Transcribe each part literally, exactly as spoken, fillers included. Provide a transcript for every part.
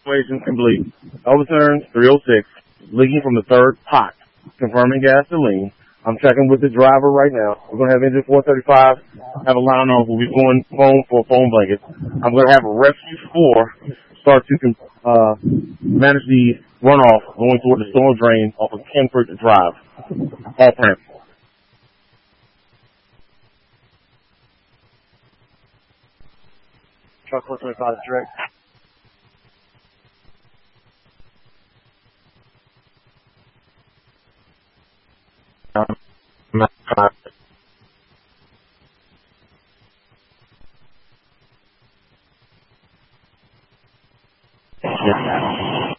situation and bleeding. Overturn three oh six, leaking from the third pot. Confirming gasoline. I'm checking with the driver right now. We're going to have engine four thirty-five, have a line off. We'll be going phone for phone blankets. I'm going to have a rescue four start to uh, manage the runoff going toward the storm drain off of Kenford Drive. All ramps. Truck four twenty-five direct. Um, not five. Yeah.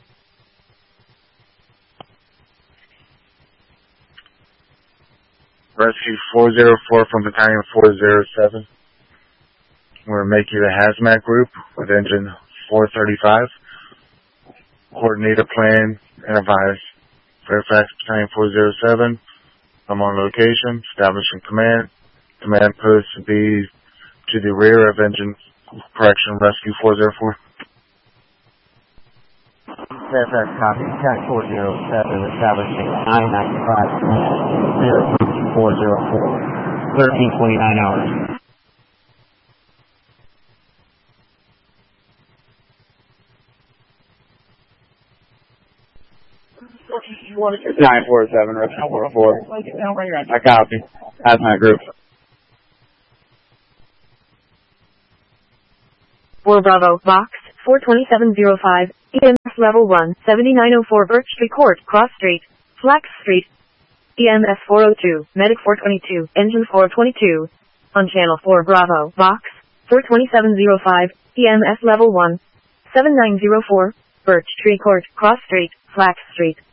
Rescue four oh four from Battalion four oh seven. We're making a hazmat group with engine four thirty-five. Coordinate a plan and advise. Fairfax Battalion four oh seven. I'm on location, establishing command. Command post to be to the rear of engine correction rescue four oh four. Fairfax copy, attack four oh seven, establishing nine ninety-five, zero four oh four, thirteen twenty-nine hours. nine four seven, rescue four oh four. I copy. Hazmat group. four Bravo, box, four twenty-seven oh five, E M S level one, seventy-nine oh four Birch Street Court, Cross Street, Flax Street. E M S four oh two, Medic four twenty-two, Engine four twenty-two. On channel four Bravo, box, four twenty-seven oh five, E M S level one, seventy-nine oh four, Birch Street Court, Cross Street, Flax Street.